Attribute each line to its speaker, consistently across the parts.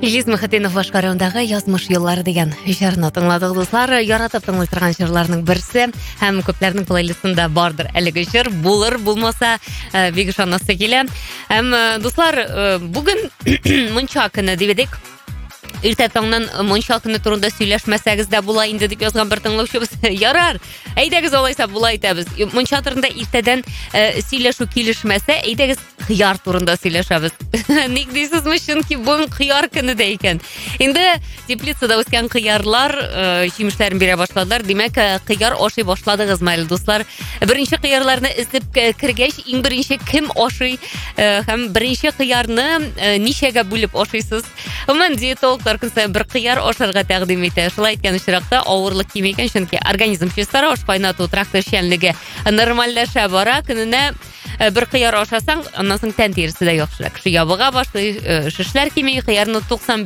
Speaker 1: Илиз Мөхәтенов башкаруындагы язмыш юллары деген җырны тыңладык дуслар. Яратып тыңлый торган җырларның берсе һәм күпләрнең плейлистында бардыр әлеге җыр. Булыр, булмаса бик ышанасы килә. Һәм дуслар, бүген Мунча көне дибедек. Иртә таңнан Мунча көне турында сөйләшмәсәгез дә була инде дип язган бер тыңлаучыбыз. Ярар. Әйдәгез алайса була әйтәбез. Мунча турында иртәдән сөйләшү килешмәсә, әйдәгез кыяр турында сөйләшәбез. Ник дисезме, чөнки бүген кыяр көне дә икән. Инде теплицада үскән кыярлар җимешләрен бирә башладылар. Димәк, кыяр ашый башладыгыз мәле дуслар. Беренче кыярларны эзлеп кергәч, иң беренче кем ашый һәм беренче кыярны ничәгә бүлеп ашыйсыз? Гомумән диетологлар күрсә бер кыяр ашарга тәкъдим итә. Шулай иткән очракта авырлык кимей икән, чөнки организм чистара, аш кайнату тракт эшчәнлеге нормальләшә бара. Көненә бер кыяр ашасаң, аннан соң тән тиресе дә яхшырак. Шу ябыга башлый, шешләр кимей, кыярның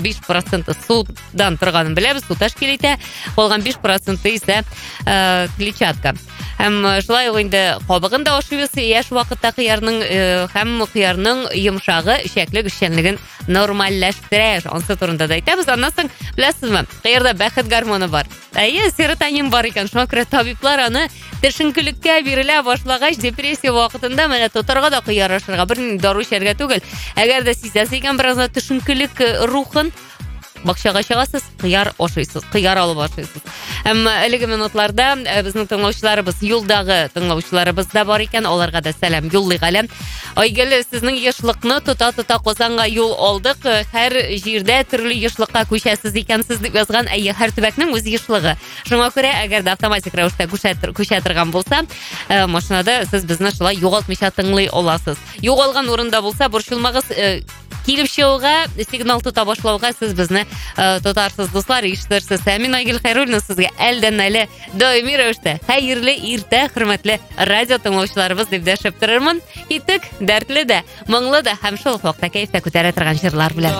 Speaker 1: 95% судан торганын беләбез, су тәшкил итә. Калган 5% исә клетчатка. Һәм шулай ук инде кабыгын да ашыйбыз, яшь вакытта кыярның һәм кыярның йомшагы эчәклек эшчәнлеген нормальләштерә. Ансы турында да әйтәбез. Аннан соң беләсезме, кыярда бәхет гормоны бар. Серотонин бар икән. Шуңа күрә табиблар аны төшенкелеккә бирелә башлагач, депрессия вакытында менә тотарга да кыяр ашырга, бер дару эчәргә түгел. Әгәр дә сизәсез икән бераз төшенкелек рухын, бакчага чыгасыз, кыяр ашыйсыз, кыяр алып ашыйсыз. Һәм әлеге минутларда безнең тыңлаучыларыбыз, юлдагы тыңлаучыларыбыз да бар икән, аларга да сәлам юллыйк әле. Айгөл, сезнең ешлыкны тота Казанга юл алдык. Һәр җирдә төрле ешлыкка күчәсез икәнсез дип язган. Һәр төбәкнең үз ешлыгы. Шуңа күрә, әгәр дә автоматик рәвештә күчә торган булса, машинада сез безне шулай югалтмыйча тыңлый аласыз. Югалган урында булса, борчылмагыз, килеп чыгуга, сигнал тота башлауга сез безне тотарсыз дуслар, ишетерсез. Мин Айгөл Хәйруллина сезгә әлдән әле даими рәвештә хәерле иртә, хөрмәтле радио тыңлаучыларыбыз дип дәшеп торырмын. Киттек, дәртле дә, моңлы да һәм шул вакытта кәефтә күтәрә торган җырлар белән.